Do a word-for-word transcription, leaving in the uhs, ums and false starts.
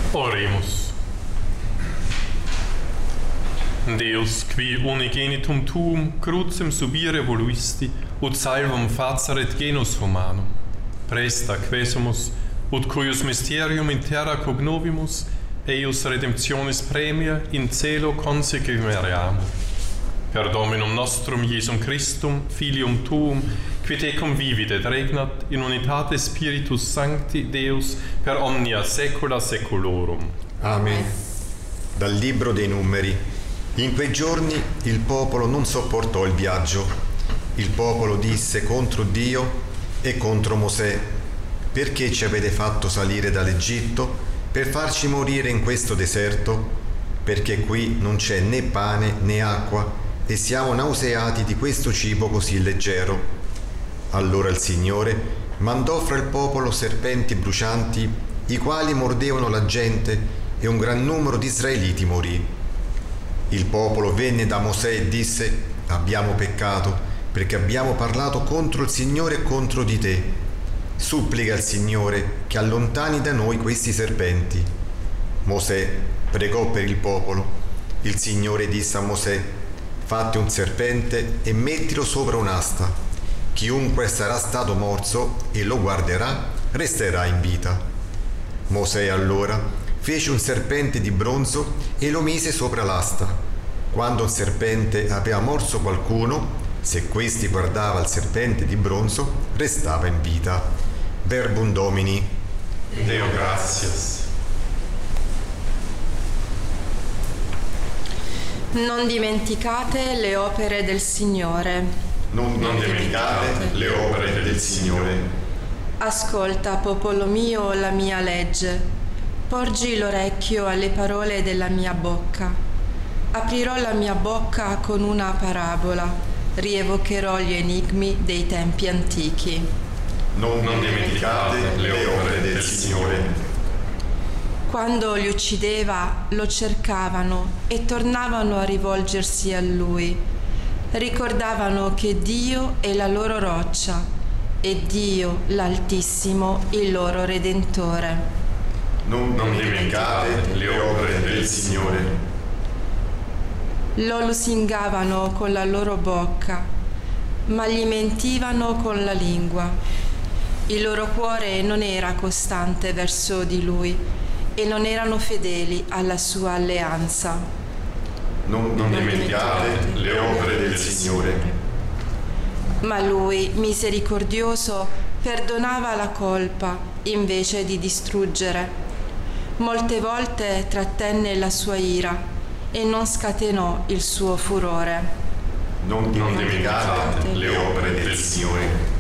Oremus. Deus, qui unigenitum tuum crucem subire voluisti, ut salvum faceret genus humanum, presta quesumus, ut cuius mysterium in terra cognovimus, eius redemptionis premia in celo consequimeriamo. Per Dominum nostrum Iesum Christum, Filium tuum, qui tecum vivit et regnat in unitate Spiritus Sancti Deus per omnia saecula saeculorum. Amen. Dal Libro dei Numeri. In quei giorni il popolo non sopportò il viaggio. Il popolo disse contro Dio e contro Mosè: perché ci avete fatto salire dall'Egitto per farci morire in questo deserto? Perché qui non c'è né pane né acqua e siamo nauseati di questo cibo così leggero. Allora il Signore mandò fra il popolo serpenti brucianti, i quali mordevano la gente, e un gran numero di israeliti morì. Il popolo venne da Mosè e disse: abbiamo peccato, perché abbiamo parlato contro il Signore e contro di te. Supplica il Signore che allontani da noi questi serpenti. Mosè pregò per il popolo. Il Signore disse a Mosè: fatti un serpente e mettilo sopra un'asta. Chiunque sarà stato morso e lo guarderà resterà in vita. Mosè allora fece un serpente di bronzo e lo mise sopra l'asta. Quando un serpente aveva morso qualcuno, se questi guardava il serpente di bronzo, restava in vita. Verbum Domini. Deo gratias. Non dimenticate le opere del Signore. Non, non dimenticate le opere del Signore. Ascolta, popolo mio, la mia legge. Porgi l'orecchio alle parole della mia bocca. Aprirò la mia bocca con una parabola. Rievocherò gli enigmi dei tempi antichi. Non, non dimenticate le opere del Signore. Quando li uccideva, lo cercavano e tornavano a rivolgersi a Lui. Ricordavano che Dio è la loro roccia e Dio, l'Altissimo, il loro Redentore. Non, non dimenticate le opere del Signore. Lo lusingavano con la loro bocca, ma gli mentivano con la lingua. Il loro cuore non era costante verso di Lui e non erano fedeli alla sua alleanza. Non, non dimenticate le opere del Signore. Ma Lui, misericordioso, perdonava la colpa invece di distruggere. Molte volte trattenne la sua ira e non scatenò il suo furore. Non dimenticate le opere del Signore.